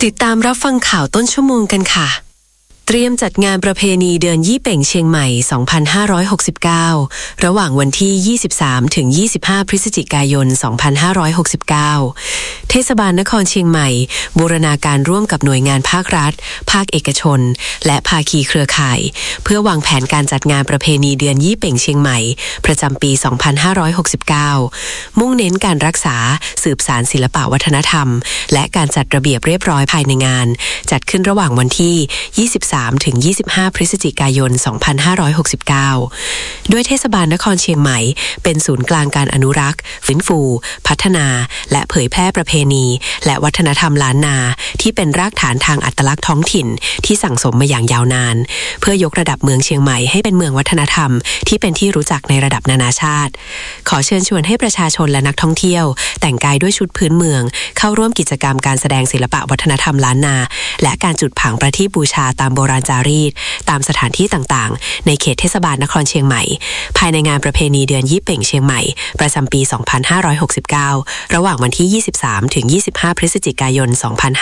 ติดตามรับฟังข่าวต้นชั่วโมงกันค่ะเตรียมจัดงานประเพณีเดือนยี่เป่งเชียงใหม่2569ระหว่างวันที่23ถึง25พฤศจิกายน2569เทศบาลนครเชียงใหม่บูรณาการร่วมกับหน่วยงานภาครัฐภาคเอกชนและภาคีเครือข่ายเพื่อวางแผนการจัดงานประเพณีเดือนยี่เป่งเชียงใหม่ประจำปี2569มุ่งเน้นการรักษาสืบสานศิลปวัฒนธรรมและการจัดระเบียบเรียบร้อยภายในงานจัดขึ้นระหว่างวันที่23ถึง25พฤศจิกายน2569ด้วยเทศบาลนครเชียงใหม่เป็นศูนย์กลางการอนุรักษ์ฟื้นฟูพัฒนาและเผยแพร่ประเพณีและวัฒนธรรมล้านนาที่เป็นรากฐานทางอัตลักษณ์ท้องถิ่นที่สั่งสมมาอย่างยาวนานเพื่อยกระดับเมืองเชียงใหม่ให้เป็นเมืองวัฒนธรรมที่เป็นที่รู้จักในระดับนานาชาติขอเชิญชวนให้ประชาชนและนักท่องเที่ยวแต่งกายด้วยชุดพื้นเมืองเข้าร่วมกิจกรรมการแสดงศิลปวัฒนธรรมล้านนาและการจุดผางประทีปบูชาตามโบราณจารีตตามสถานที่ต่างๆในเขตเทศบาลนครเชียงใหม่ภายในงานประเพณีเดือนยี่เป่งเชียงใหม่ประจำปี2569ระหว่างวันที่23ถึง25พฤศจิกายน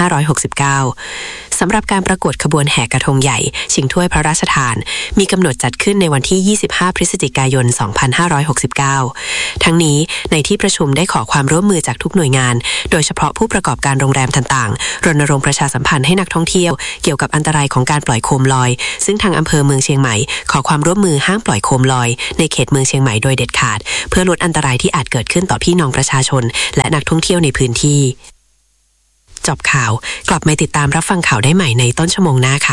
2569สำหรับการประกวดขบวนแห่กระทงใหญ่ชิงถ้วยพระราชทานมีกำหนดจัดขึ้นในวันที่25พฤศจิกายน2569ทั้งนี้ในที่ประชุมได้ขอความร่วมมือจากทุกหน่วยงานโดยเฉพาะผู้ประกอบการโรงแรมต่างๆรณรงค์ประชาสัมพันธ์ให้นักท่องเที่ยวเกี่ยวกับอันตรายของการปล่อยโคมลอยซึ่งทางอำเภอเมืองเชียงใหม่ขอความร่วมมือห้ามปล่อยโคมลอยในเขตเมืองเชียงใหม่โดยเด็ดขาดเพื่อลดอันตรายที่อาจเกิดขึ้นต่อพี่น้องประชาชนและนักท่องเที่ยวในพื้นที่จบข่าวกลับมาติดตามรับฟังข่าวได้ใหม่ในต้นชั่วโมงหน้าค่ะ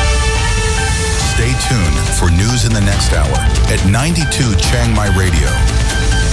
Stay tuned for news in the next hour at 92 Chiang Mai Radio.